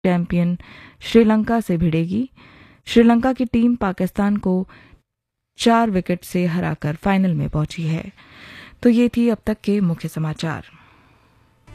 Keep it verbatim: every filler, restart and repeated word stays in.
Champion Sri Lanka से भिड़ेगी। श्रीलंका की team Pakistan को चार विकेट से हराकर फाइनल में पहुंची है। तो ये थी अब तक के मुख्य समाचार।